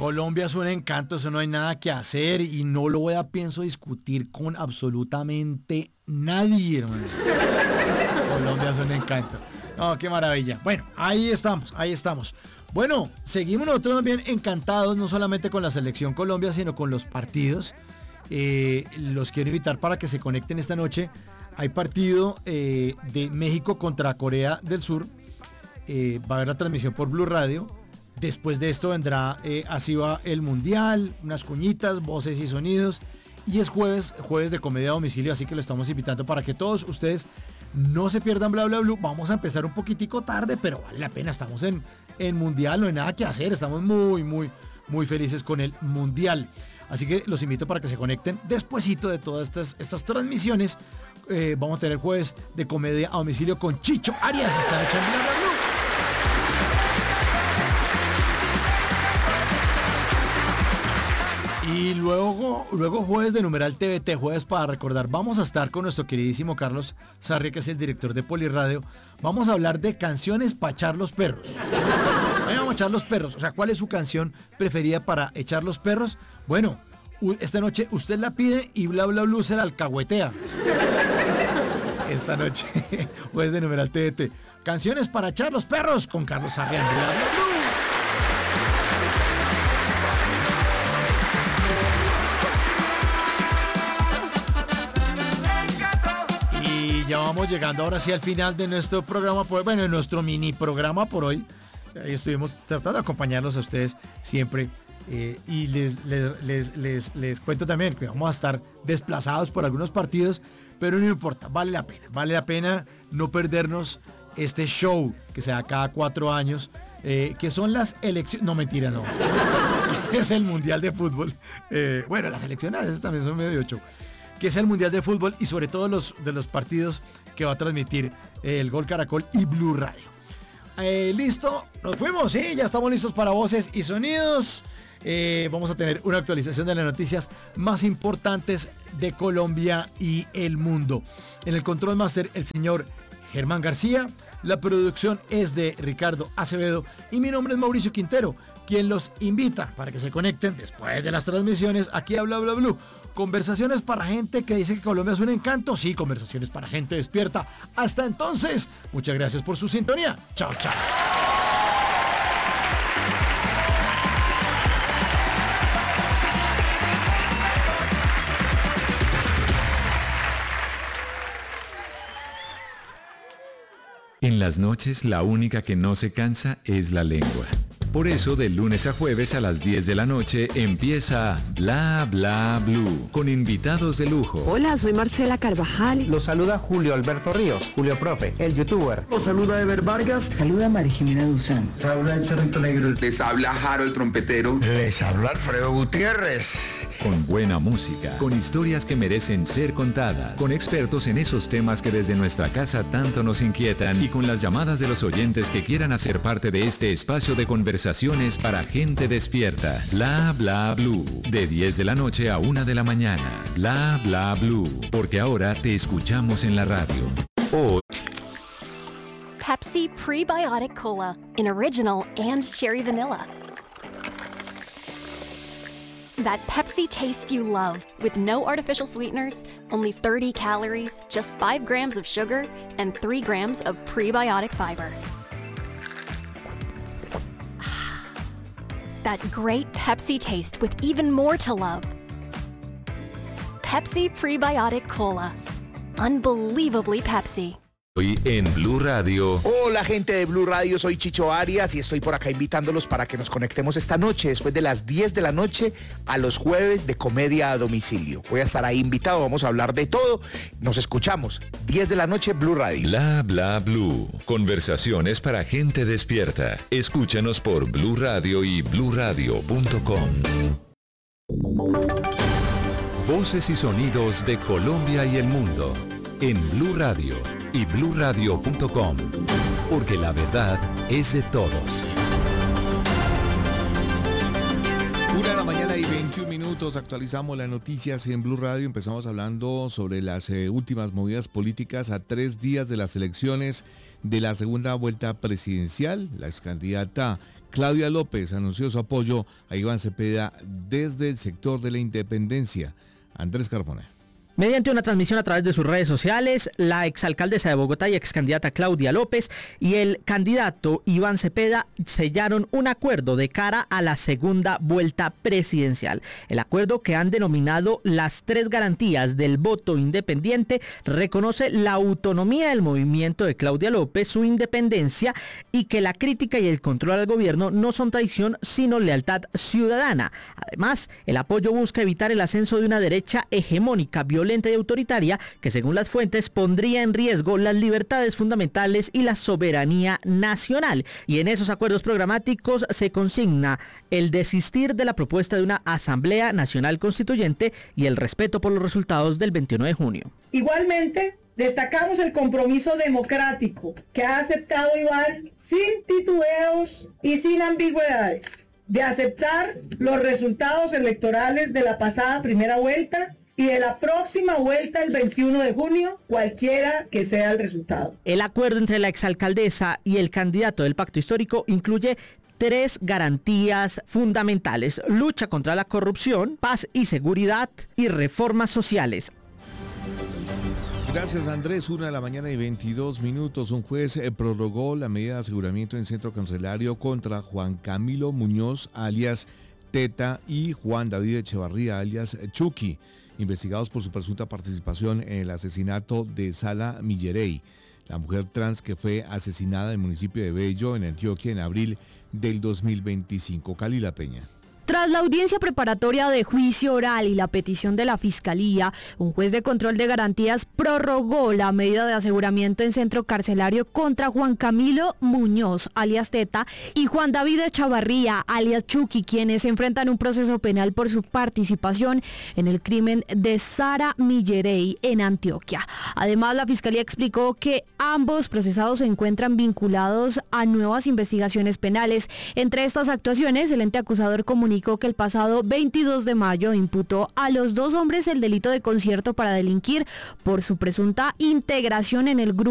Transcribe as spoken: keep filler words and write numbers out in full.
Colombia es un encanto, eso no hay nada que hacer y no lo voy a pienso discutir con absolutamente nadie, hermano. Colombia es un encanto. No, qué maravilla. Bueno, ahí estamos, ahí estamos. Bueno, seguimos nosotros también encantados, no solamente con la selección Colombia, sino con los partidos. Eh, los quiero invitar para que se conecten esta noche. Hay partido eh, de México contra Corea del Sur. Eh, va a haber la transmisión por Blue Radio. Después de esto vendrá eh, Así va el Mundial, unas cuñitas, voces y sonidos. Y es jueves, jueves de comedia a domicilio, así que lo estamos invitando para que todos ustedes no se pierdan Bla Bla Blue. Vamos a empezar un poquitico tarde, pero vale la pena. Estamos en, en Mundial, no hay nada que hacer. Estamos muy, muy, muy felices con el Mundial. Así que los invito para que se conecten despuesito de todas estas, estas transmisiones. Eh, vamos a tener jueves de comedia a domicilio con Chicho Arias esta noche en Bla Bla Blue. Y luego, luego jueves de numeral T V T, jueves para recordar. Vamos a estar con nuestro queridísimo Carlos Sarria, que es el director de Poliradio. Vamos a hablar de canciones para echar los perros. Vamos a echar los perros. O sea, ¿cuál es su canción preferida para echar los perros? Bueno, esta noche usted la pide y Bla Bla Blue se la alcahuetea. Esta noche, jueves de numeral T V T. Canciones para echar los perros con Carlos Sarria en Bla Bla Blue. Ya vamos llegando ahora sí al final de nuestro programa, pues, bueno, en nuestro mini programa por hoy. Ahí estuvimos tratando de acompañarlos a ustedes siempre. Eh, y les, les, les, les, les cuento también que vamos a estar desplazados por algunos partidos, pero no importa, vale la pena, vale la pena no perdernos este show que se da cada cuatro años, eh, que son las elecciones, no mentira, no, es el Mundial de Fútbol. Eh, bueno, las elecciones a veces también son medio show, que es el Mundial de Fútbol y sobre todo los, de los partidos que va a transmitir eh, el Gol Caracol y Blue Radio. Eh, listo, nos fuimos, sí, ya estamos listos para voces y sonidos. Eh, vamos a tener una actualización de las noticias más importantes de Colombia y el mundo. En el Control Master, el señor Germán García. La producción es de Ricardo Acevedo y mi nombre es Mauricio Quintero, quien los invita para que se conecten después de las transmisiones aquí a Bla Bla Blue. Conversaciones para gente que dice que Colombia es un encanto. Sí, conversaciones para gente despierta. Hasta entonces, muchas gracias por su sintonía. Chao, chao. En las noches, la única que no se cansa es la lengua. Por eso, de lunes a jueves a las diez de la noche empieza Bla Bla Blue, con invitados de lujo. Hola, soy Marcela Carvajal. Los saluda Julio Alberto Ríos, Julio Profe, el youtuber. Los saluda Ever Vargas. Saluda María Jimena Duzán. Les habla el Cerrito Negro. Les habla Jaro el trompetero. Les habla Alfredo Gutiérrez. Con buena música, con historias que merecen ser contadas, con expertos en esos temas que desde nuestra casa tanto nos inquietan y con las llamadas de los oyentes que quieran hacer parte de este espacio de conversación. Conversaciones para gente despierta. Bla Bla Blue. De diez de la noche a una de la mañana. Bla Bla Blue. Porque ahora te escuchamos en la radio. Oh. Pepsi Prebiotic Cola in original and cherry vanilla. That Pepsi taste you love with no artificial sweeteners, only thirty calories, just five grams of sugar, and three grams of prebiotic fiber. That great Pepsi taste with even more to love. Pepsi Prebiotic Cola. Unbelievably Pepsi. Hoy en Blue Radio. Hola gente de Blue Radio, soy Chicho Arias y estoy por acá invitándolos para que nos conectemos esta noche, después de las diez de la noche, a los jueves de comedia a domicilio. Voy a estar ahí invitado, vamos a hablar de todo. Nos escuchamos, diez de la noche, Blue Radio. Bla Bla Blue. Conversaciones para gente despierta. Escúchanos por Blue Radio y blue radio punto com. Voces y sonidos de Colombia y el mundo en Blue Radio y blue radio punto com, porque la verdad es de todos. Una de la mañana y veintiún minutos, actualizamos las noticias en Blue Radio. Empezamos hablando sobre las eh, últimas movidas políticas a tres días de las elecciones de la segunda vuelta presidencial. La excandidata Claudia López anunció su apoyo a Iván Cepeda desde el sector de la independencia. Andrés Carbona. Mediante una transmisión a través de sus redes sociales, la exalcaldesa de Bogotá y excandidata Claudia López y el candidato Iván Cepeda sellaron un acuerdo de cara a la segunda vuelta presidencial. El acuerdo, que han denominado las tres garantías del voto independiente, reconoce la autonomía del movimiento de Claudia López, su independencia, y que la crítica y el control al gobierno no son traición sino lealtad ciudadana. Además, el apoyo busca evitar el ascenso de una derecha hegemónica, violenta y autoritaria que, según las fuentes, pondría en riesgo las libertades fundamentales y la soberanía nacional. Y en esos acuerdos programáticos se consigna el desistir de la propuesta de una Asamblea Nacional Constituyente y el respeto por los resultados del veintiuno de junio. Igualmente, destacamos el compromiso democrático que ha aceptado Iván sin titubeos y sin ambigüedades, de aceptar los resultados electorales de la pasada primera vuelta y de la próxima vuelta el veintiuno de junio, cualquiera que sea el resultado. El acuerdo entre la exalcaldesa y el candidato del pacto histórico incluye tres garantías fundamentales: lucha contra la corrupción, paz y seguridad y reformas sociales. Gracias, Andrés. Una de la mañana y veintidós minutos. Un juez eh, prorrogó la medida de aseguramiento en centro carcelario contra Juan Camilo Muñoz, alias Teta, y Juan David Echevarría, alias Chucky, investigados por su presunta participación en el asesinato de Sala Millerey, la mujer trans que fue asesinada en el municipio de Bello, en Antioquia, en abril del dos mil veinticinco. Calila Peña. Tras la audiencia preparatoria de juicio oral y la petición de la Fiscalía, un juez de control de garantías prorrogó la medida de aseguramiento en centro carcelario contra Juan Camilo Muñoz, alias Teta, y Juan David Echevarría, alias Chucky, quienes enfrentan un proceso penal por su participación en el crimen de Sara Millerey en Antioquia. Además, la Fiscalía explicó que ambos procesados se encuentran vinculados a nuevas investigaciones penales. Entre estas actuaciones, el ente acusador comunicó que el pasado veintidós de mayo imputó a los dos hombres el delito de concierto para delinquir por su presunta integración en el grupo